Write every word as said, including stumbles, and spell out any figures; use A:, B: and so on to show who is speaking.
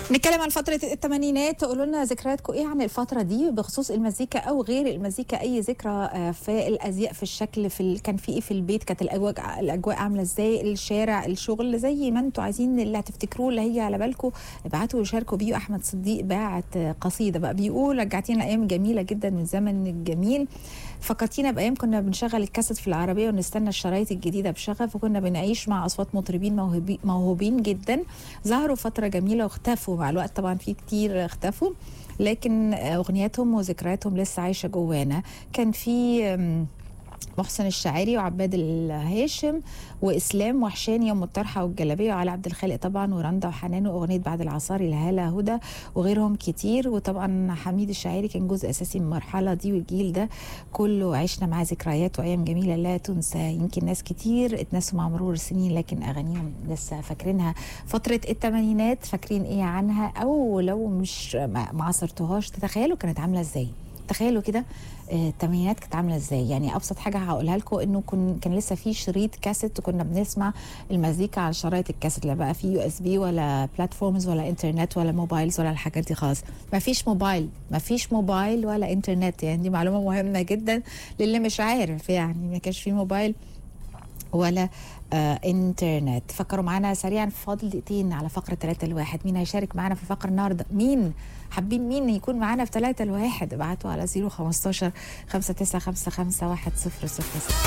A: نتكلم عن فترة الثمانينات. قولوا لنا ذكرياتكم ايه عن الفترة دي بخصوص المزيكا او غير المزيكا، اي ذكرى في الازياء، في الشكل، في ال... كان في ايه في البيت، كانت الاجواء الاجواء عاملة ازاي، الشارع، الشغل، زي ما انتوا عايزين اللي هتفتكروه اللي هي على بالكم ابعتوا وشاركوا بيه. احمد صديق باعت قصيدة بقى بيقول: رجعتينا ايام جميلة جدا من زمن الجميل، فكرتينا بايام كنا بنشغل الكاسيت في العربيه ونستنى الشرايط الجديده بشغف، وكنا بنعيش مع اصوات مطربين موهوبين موهوبين جدا ظهروا فتره جميله واختفوا مع الوقت. طبعا في كتير اختفوا لكن اغنياتهم وذكرياتهم لسه عايشه جوانا. كان في محسن الشاعري وعباد الهاشم واسلام وحشاني يوم الطرحه والجلابيه وعلي عبد الخالق طبعا ورندا وحنان واغنيه بعد العصاري لهالة هدى وغيرهم كتير. وطبعا حميد الشاعري كان جزء اساسي من المرحله دي، والجيل ده كله عشنا معاه ذكريات وايام جميله لا تنسى. يمكن ناس كتير اتنسوا مع مرور السنين لكن اغانيهم لسه فاكرينها. فتره الثمانينات فاكرين ايه عنها؟ او لو مش ما عصرتوهاش تتخيلوا كانت عامله ازاي؟ تخيلوا كده الثمانينات كانت عامله ازاي. يعني ابسط حاجه هقولها لكم انه كن كان لسه في شريط كاسيت وكنا بنسمع المزيكا على شرايط الكاسيت، لا بقى في يو اس بي ولا بلاتفورمز ولا انترنت ولا موبايلز ولا الحاجات دي خالص. ما فيش موبايل ما فيش موبايل ولا انترنت، يعني دي معلومه مهمه جدا للي مش عارف. يعني ما كانش في موبايل ولا آه انترنت. فكروا معانا سريعا، فاضل دقيقتين على فقره ثلاثة لواحد. مين هيشارك معانا في فقره النهارده؟ مين حابين مين يكون معانا في ثلاثة لواحد؟ ابعتوا على صفر خمستاشر خمسة تسعة خمسة خمسة واحد صفر صفر صفر.